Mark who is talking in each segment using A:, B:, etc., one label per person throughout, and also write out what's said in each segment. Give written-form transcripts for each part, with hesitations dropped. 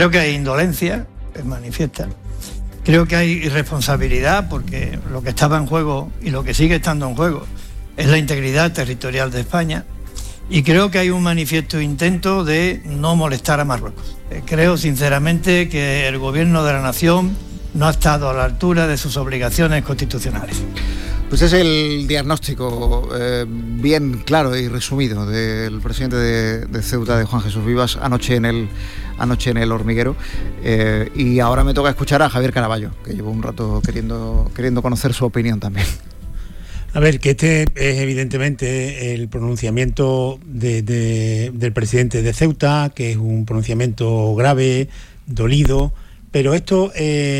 A: Creo que hay indolencia, es manifiesta. Creo que hay irresponsabilidad, porque lo que estaba en juego y lo que sigue estando en juego es la integridad territorial de España. Y creo que hay un manifiesto intento de no molestar a Marruecos. Creo sinceramente que el gobierno de la nación no ha estado a la altura de sus obligaciones constitucionales.
B: Pues es el diagnóstico bien claro y resumido del presidente de Ceuta, de Juan Jesús Vivas, anoche en el Hormiguero. Y ahora me toca escuchar a Javier Caraballo, que llevo un rato queriendo conocer su opinión también.
C: A ver, que este es evidentemente el pronunciamiento del presidente de Ceuta, que es un pronunciamiento grave, dolido, pero esto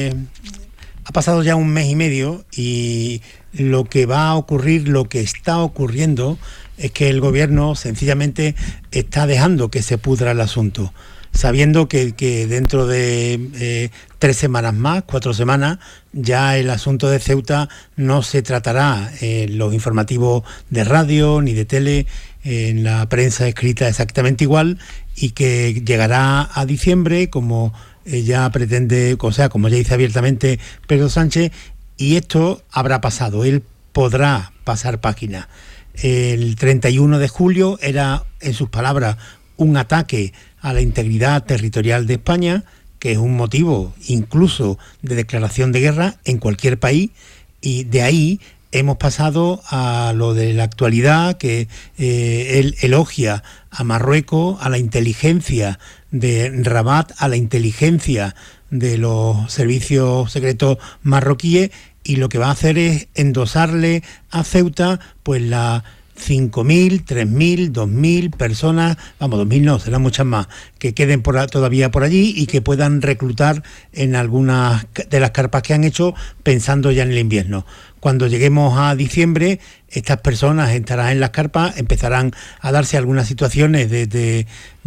C: ha pasado ya un mes y medio y lo que va a ocurrir, lo que está ocurriendo, es que el gobierno sencillamente está dejando que se pudra el asunto, sabiendo que dentro de 3 semanas más, 4 semanas, ya el asunto de Ceuta no se tratará en los informativos de radio ni de tele, en la prensa escrita exactamente igual, y que llegará a diciembre, como ya pretende, o sea, como ya dice abiertamente Pedro Sánchez, y esto habrá pasado, él podrá pasar página. El 31 de julio era, en sus palabras, un ataque a la integridad territorial de España, que es un motivo incluso de declaración de guerra en cualquier país, y de ahí hemos pasado a lo de la actualidad, que él elogia a Marruecos, a la inteligencia de Rabat, a la inteligencia de los servicios secretos marroquíes, y lo que va a hacer es endosarle a Ceuta pues las 5.000, 3.000, 2.000 personas, vamos, 2.000 no, serán muchas más, que queden todavía por allí y que puedan reclutar en algunas de las carpas que han hecho, pensando ya en el invierno. Cuando lleguemos a diciembre, estas personas estarán en las carpas, empezarán a darse algunas situaciones de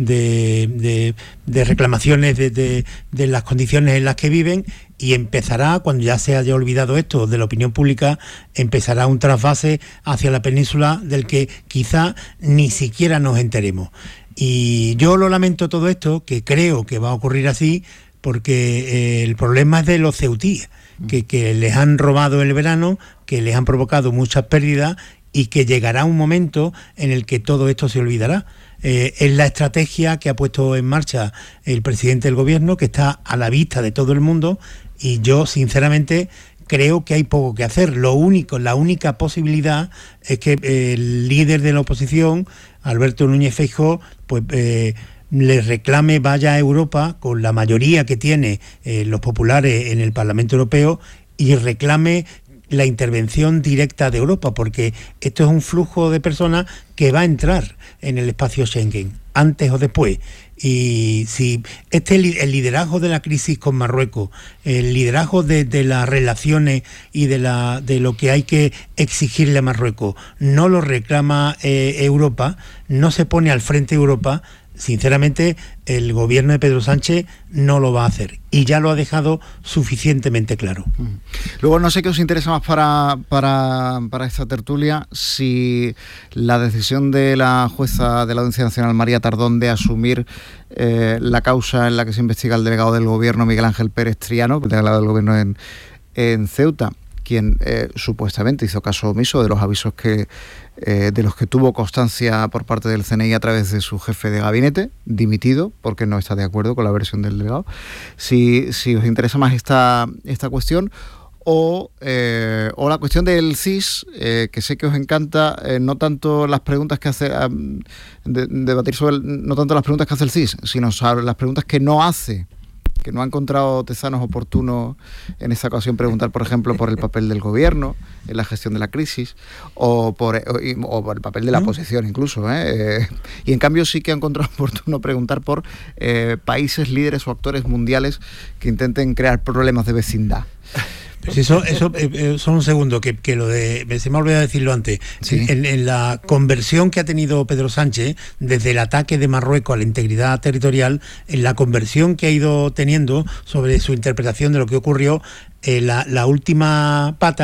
C: reclamaciones de las condiciones en las que viven, y empezará, cuando ya se haya olvidado esto de la opinión pública, empezará un trasvase hacia la península del que quizá ni siquiera nos enteremos. Y yo lo lamento todo esto, que creo que va a ocurrir así, porque el problema es de los ceutíes, que les han robado el verano, que les han provocado muchas pérdidas, y que llegará un momento en el que todo esto se olvidará. Es la estrategia que ha puesto en marcha el presidente del gobierno, que está a la vista de todo el mundo, y yo sinceramente creo que hay poco que hacer. La única posibilidad es que el líder de la oposición, Alberto Núñez Feijóo, pues le reclame, vaya a Europa con la mayoría que tiene los populares en el Parlamento Europeo, y reclame la intervención directa de Europa, porque esto es un flujo de personas que va a entrar en el espacio Schengen, antes o después. Y si el liderazgo de la crisis con Marruecos, el liderazgo de las relaciones y de lo que hay que exigirle a Marruecos, no lo reclama Europa, no se pone al frente de Europa, sinceramente el gobierno de Pedro Sánchez no lo va a hacer, y ya lo ha dejado suficientemente claro.
B: Luego, no sé qué os interesa más para esta tertulia, si la decisión de la jueza de la Audiencia Nacional, María Tardón, de asumir la causa en la que se investiga el delegado del gobierno, Miguel Ángel Pérez Triano, delegado del gobierno en Ceuta, quien supuestamente hizo caso omiso de los avisos de los que tuvo constancia por parte del CNI a través de su jefe de gabinete, dimitido porque no está de acuerdo con la versión del delegado. Si os interesa más esta cuestión, o la cuestión del CIS, que sé que os encanta, no tanto las preguntas que hace, debatir sobre no tanto las preguntas que hace el CIS, sino sobre las preguntas que no hace, que no ha encontrado Tezanos oportuno en esta ocasión preguntar, por ejemplo, por el papel del gobierno en la gestión de la crisis, o por el papel de la oposición incluso, y en cambio sí que ha encontrado oportuno preguntar por países líderes o actores mundiales que intenten crear problemas de vecindad.
C: Pues eso solo un segundo, que lo de, se me ha olvidado decirlo antes, sí. En la conversión que ha tenido Pedro Sánchez desde el ataque de Marruecos a la integridad territorial, en la conversión que ha ido teniendo sobre su interpretación de lo que ocurrió, la última pata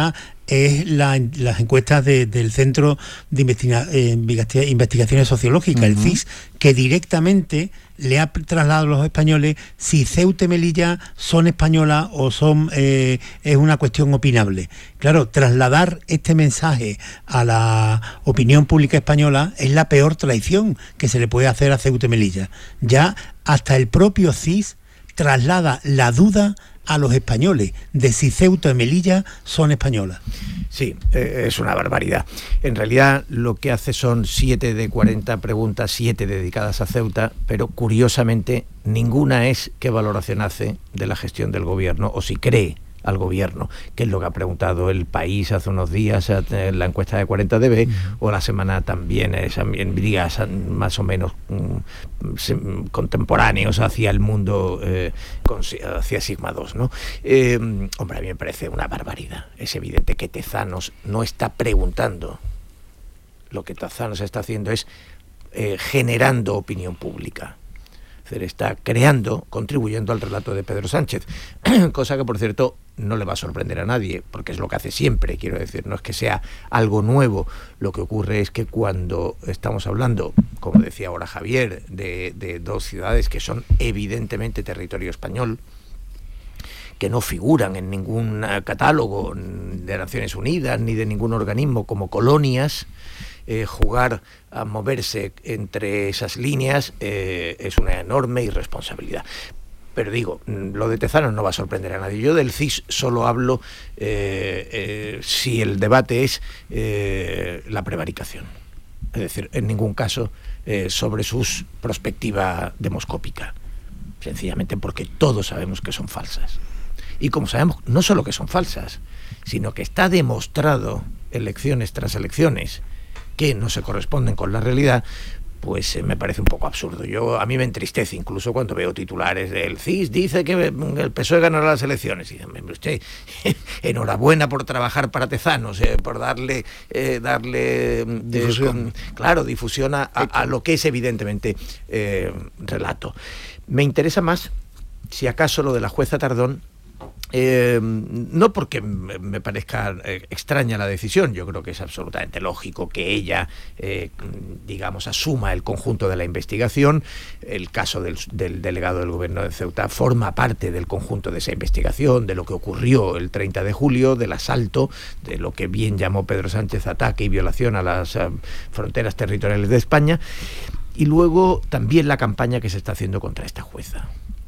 C: es las encuestas del Centro de Investigaciones Sociológicas, el CIS, que directamente le ha trasladado a los españoles si Ceuta y Melilla son españolas o son es una cuestión opinable. Claro, trasladar este mensaje a la opinión pública española es la peor traición que se le puede hacer a Ceuta y Melilla. Ya hasta el propio CIS traslada la duda a los españoles de si Ceuta y Melilla son españolas.
D: Sí, es una barbaridad. En realidad lo que hace son 7 de 40 preguntas, 7 dedicadas a Ceuta, pero curiosamente ninguna es qué valoración hace de la gestión del gobierno o si cree al gobierno, que es lo que ha preguntado El País hace unos días en la encuesta de 40DB, o La Semana también, en días más o menos contemporáneos hacia el mundo, hacia Sigma 2, ¿no? Hombre, a mí me parece una barbaridad. Es evidente que Tezanos no está preguntando. Lo que Tezanos está haciendo es generando opinión pública. Está creando, contribuyendo al relato de Pedro Sánchez, cosa que por cierto no le va a sorprender a nadie, porque es lo que hace siempre, quiero decir, no es que sea algo nuevo. Lo que ocurre es que cuando estamos hablando, como decía ahora Javier, de dos ciudades que son evidentemente territorio español, que no figuran en ningún catálogo de Naciones Unidas ni de ningún organismo como colonias, jugar a moverse entre esas líneas es una enorme irresponsabilidad. Pero digo, lo de Tezanos no va a sorprender a nadie. Yo del CIS solo hablo si el debate es la prevaricación. Es decir, en ningún caso sobre su perspectiva demoscópica. Sencillamente porque todos sabemos que son falsas. Y como sabemos, no solo que son falsas, sino que está demostrado elecciones tras elecciones que no se corresponden con la realidad, pues me parece un poco absurdo. A mí me entristece incluso cuando veo titulares del CIS, dice que el PSOE ganará las elecciones. Y usted, enhorabuena por trabajar para Tezanos, por darle
B: difusión.
D: Difusión a lo que es evidentemente relato. Me interesa más, si acaso, lo de la jueza Tardón. No porque me parezca extraña la decisión, yo creo que es absolutamente lógico que ella, asuma el conjunto de la investigación. El caso del delegado del gobierno de Ceuta forma parte del conjunto de esa investigación, de lo que ocurrió el 30 de julio, del asalto, de lo que bien llamó Pedro Sánchez ataque y violación a las fronteras territoriales de España, y luego también la campaña que se está haciendo contra esta jueza.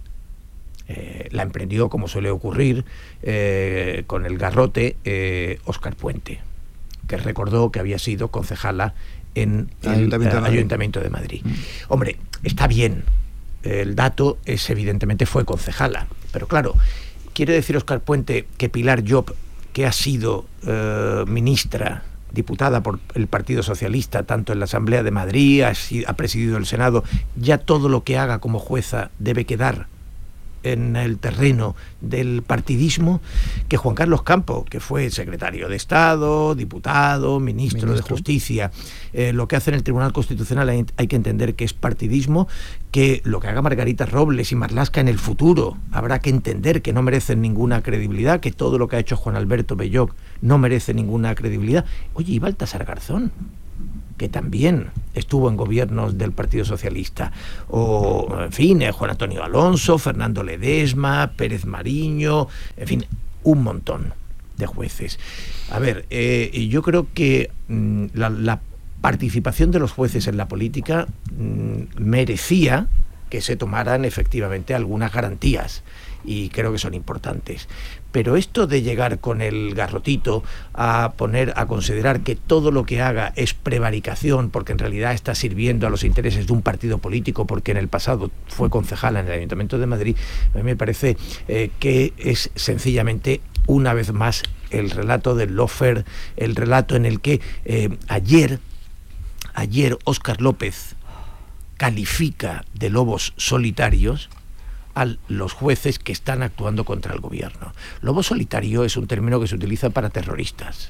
D: La emprendió, como suele ocurrir, con el garrote Óscar Puente, que recordó que había sido concejala en el Ayuntamiento de Madrid. Hombre, está bien, el dato es evidentemente fue concejala, pero claro, quiere decir Óscar Puente que Pilar Llop, que ha sido ministra, diputada por el Partido Socialista, tanto en la Asamblea de Madrid, ha presidido el Senado, ya todo lo que haga como jueza debe quedar en el terreno del partidismo, que Juan Carlos Campo, que fue secretario de Estado, diputado, ministro de Justicia, lo que hace en el Tribunal Constitucional hay que entender que es partidismo, que lo que haga Margarita Robles y Marlaska en el futuro habrá que entender que no merecen ninguna credibilidad, que todo lo que ha hecho Juan Alberto Belloc no merece ninguna credibilidad. Oye, y Baltasar Garzón, que también estuvo en gobiernos del Partido Socialista, o, en fin, Juan Antonio Alonso, Fernando Ledesma, Pérez Mariño, en fin, un montón de jueces. A ver, yo creo que la participación de los jueces en la política merecía que se tomaran efectivamente algunas garantías, y creo que son importantes. Pero esto de llegar con el garrotito a considerar que todo lo que haga es prevaricación, porque en realidad está sirviendo a los intereses de un partido político, porque en el pasado fue concejala en el Ayuntamiento de Madrid, a mí me parece que es sencillamente, una vez más, el relato del lawfare, el relato en el que ayer Óscar López califica de lobos solitarios a los jueces que están actuando contra el gobierno. Lobo solitario es un término que se utiliza para terroristas.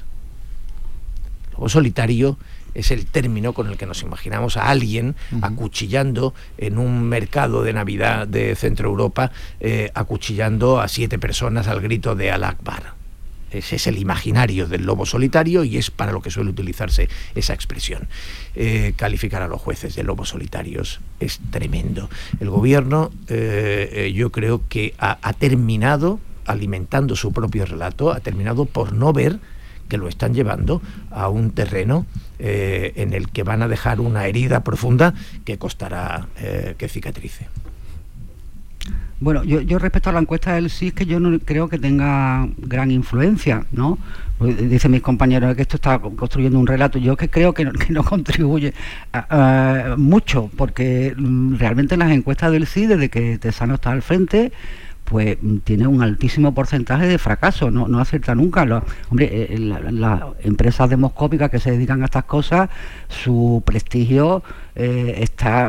D: Lobo solitario es el término con el que nos imaginamos a alguien acuchillando en un mercado de Navidad de Centro Europa, acuchillando a 7 personas al grito de Al Akbar. ese es el imaginario del lobo solitario y es para lo que suele utilizarse esa expresión. Calificar a los jueces de lobos solitarios es tremendo. El gobierno, yo creo que ha terminado alimentando su propio relato, ha terminado por no ver que lo están llevando a un terreno en el que van a dejar una herida profunda que costará que cicatrice.
E: Bueno, yo respecto a la encuesta del CIS, que yo no creo que tenga gran influencia, ¿no? Pues dicen mis compañeros que esto está construyendo un relato. Yo que creo que no contribuye mucho, porque realmente las encuestas del CIS, desde que Tezzano está al frente, pues tiene un altísimo porcentaje de fracaso, no acierta nunca. Las empresas demoscópicas que se dedican a estas cosas, su prestigio está,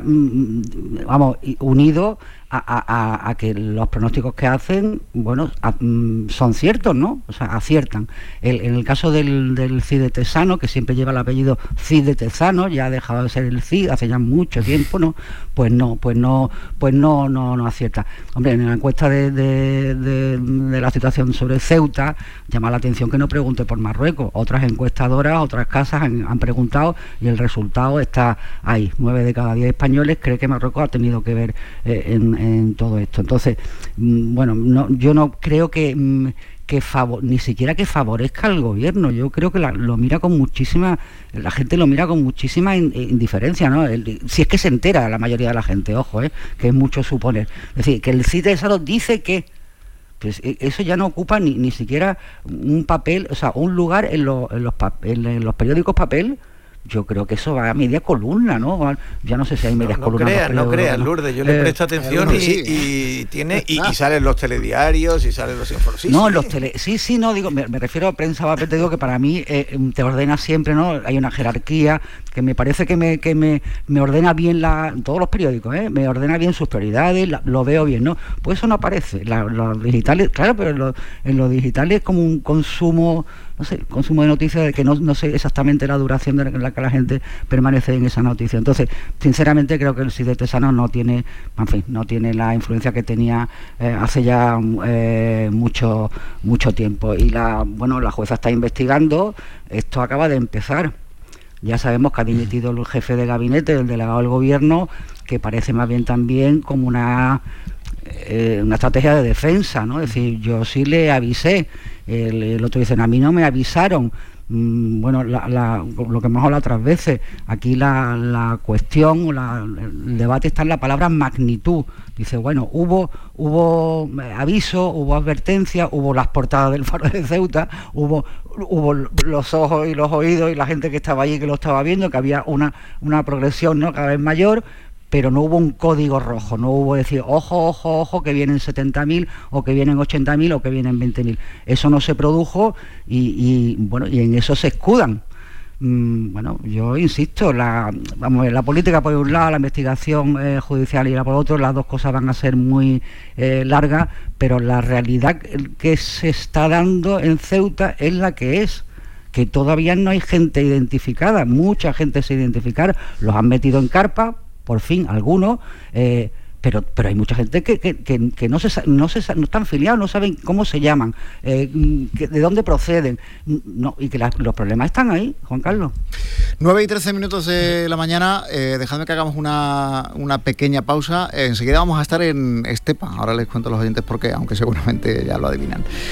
E: unido a que los pronósticos que hacen, bueno, son ciertos, ¿no? O sea, aciertan. En el caso del CID de Tezzano, que siempre lleva el apellido CID de Tezzano, ya ha dejado de ser el CID hace ya mucho tiempo, ¿no? Pues no acierta. Hombre, en la encuesta de la situación sobre Ceuta, llama la atención que no pregunte por Marruecos. Otras encuestadoras, otras casas han preguntado y el resultado está ahí. 9 de cada 10 españoles cree que Marruecos ha tenido que ver en todo esto. Entonces, bueno, yo no creo que ni siquiera que favorezca al gobierno. Yo creo que lo mira con muchísima, la gente lo mira con muchísima indiferencia, ¿no? Si es que se entera la mayoría de la gente, ojo, que es mucho suponer. Es decir, que el CID de Tezzano dice que, pues eso ya no ocupa ni siquiera un papel, o sea, un lugar en los periódicos papel. Yo creo que eso va a media columna, ¿no? Ya no sé si hay medias columnas.
D: No creas, Lourdes, yo le presto atención y salen los telediarios y salen los informes.
E: Me refiero a prensa papel, te digo que para mí te ordena siempre, ¿no? Hay una jerarquía que me parece que me ordena bien todos los periódicos, me ordena bien sus prioridades, lo veo bien, ¿no? Pues eso no aparece. Los digitales, claro, pero en los digitales es como un consumo, no sé, consumo de noticias de que no sé exactamente la duración de la que la gente permanece en esa noticia. Entonces, sinceramente creo que el CID de Tezzano no tiene la influencia que tenía hace ya mucho tiempo. Y la jueza está investigando, esto acaba de empezar. Ya sabemos que ha dimitido el jefe de gabinete, el delegado del gobierno, que parece más bien también como una estrategia de defensa, ¿no? Es decir, yo sí le avisé, el otro dice, a mí no me avisaron. Lo que hemos hablado otras veces, aquí la cuestión, el debate está en la palabra magnitud. Dice, bueno, hubo aviso, hubo advertencia, hubo las portadas del Faro de Ceuta, hubo los ojos y los oídos y la gente que estaba allí que lo estaba viendo, que había una progresión, ¿no?, cada vez mayor, pero no hubo un código rojo, no hubo decir, ojo, que vienen 70.000 o que vienen 80.000 o que vienen 20.000. Eso no se produjo y en eso se escudan. Yo insisto, la política por un lado, la investigación judicial y la por otro, las dos cosas van a ser muy largas, pero la realidad que se está dando en Ceuta es la que es, que todavía no hay gente identificada, mucha gente se identifica, los han metido en carpa, por fin, algunos, pero hay mucha gente que no están filiados, no saben cómo se llaman, de dónde proceden, y que los problemas están ahí, Juan Carlos.
B: 9:13 de la mañana, dejadme que hagamos una pequeña pausa. Enseguida vamos a estar en Estepa. Ahora les cuento a los oyentes por qué, aunque seguramente ya lo adivinan.